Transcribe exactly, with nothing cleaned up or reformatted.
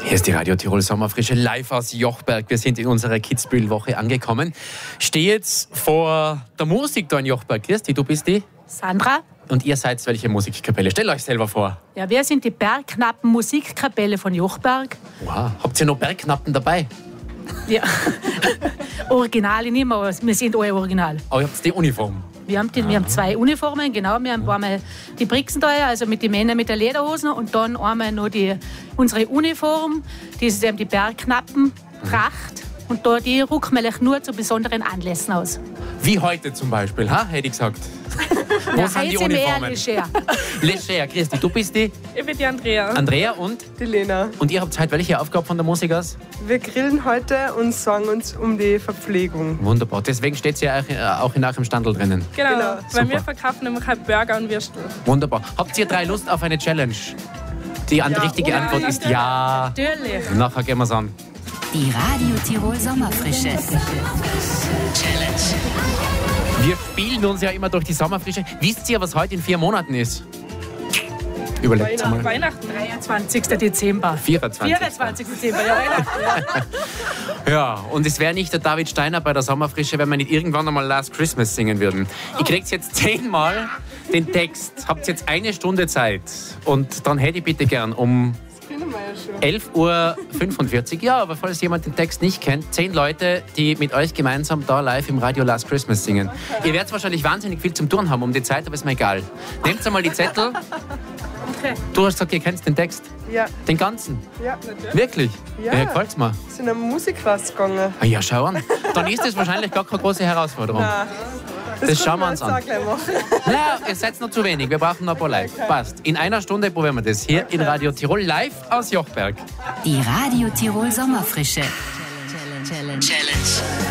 Hier ist die Radio Tirol Sommerfrische live aus Jochberg. Wir sind in unserer Kitzbühel-Woche angekommen. Stehe jetzt vor der Musik da in Jochberg. Christi, du bist die? Sandra. Und ihr seid welche Musikkapelle? Stellt euch selber vor. Ja, wir sind die Bergknappen Musikkapelle von Jochberg. Wow. Habt ihr noch Bergknappen dabei? Ja. Originale nicht mehr, aber wir sind alle original. Aber ihr habt die Uniform. Wir haben, die, wir haben zwei Uniformen, genau. Wir haben einmal die Brixenteuer, also mit den Männern mit der Lederhosen, und dann einmal noch die, unsere Uniform, das ist eben die Bergknappentracht. Und da die rucken wir nur zu besonderen Anlässen aus. Wie heute zum Beispiel, ha? Hätte ich gesagt. Wo ja, sind die Uniformen? Leger. Leger. Christi, du bist die? Ich bin die Andrea. Andrea und? Die Lena. Und ihr habt heute welche Aufgabe von der Musik aus? Wir grillen heute und sorgen uns um die Verpflegung. Wunderbar. Deswegen steht sie auch, auch in eurem Standel drinnen. Genau, Genau. weil Super. wir verkaufen immer halt Burger und Würstel. Wunderbar. Habt ihr drei Lust auf eine Challenge? Die an- Ja. richtige Ja, Antwort ja, ist ja. ja. Natürlich. Nachher gehen wir es an. Die Radio Tirol Sommerfrische. Wir spielen uns ja immer durch die Sommerfrische. Wisst ihr, was heute in vier Monaten ist? Überlegt mal. Weihnachten. dreiundzwanzigster Dezember. vierundzwanzigster vierundzwanzigster Dezember, ja. Weihnachten. Ja, und es wäre nicht der David Steiner bei der Sommerfrische, wenn wir nicht irgendwann einmal Last Christmas singen würden. Ihr kriegt jetzt zehnmal den Text. Habt jetzt eine Stunde Zeit. Und dann hätte ich bitte gern um elf Uhr fünfundvierzig. Ja, aber falls jemand den Text nicht kennt, zehn Leute, die mit euch gemeinsam da live im Radio Last Christmas singen. Ihr werdet wahrscheinlich wahnsinnig viel zum Tun haben um die Zeit, aber ist mir egal. Nehmt einmal die Zettel. Okay. Du hast gesagt, ihr kennt den Text. Ja, Den ganzen. ja. Wirklich? Ja. Ja, gefällt's mir. Wir sind am Musikkurs gegangen. Ah ja, schau an. Dann ist das wahrscheinlich gar keine große Herausforderung. Nein, Das schauen wir können uns jetzt auch an. gleich machen. Naja, ihr seid noch zu wenig. Wir brauchen noch ein paar Leute. Passt. In einer Stunde probieren wir das. Hier in Radio Tirol live aus Jochberg. Die Radio Tirol Sommerfrische. Challenge.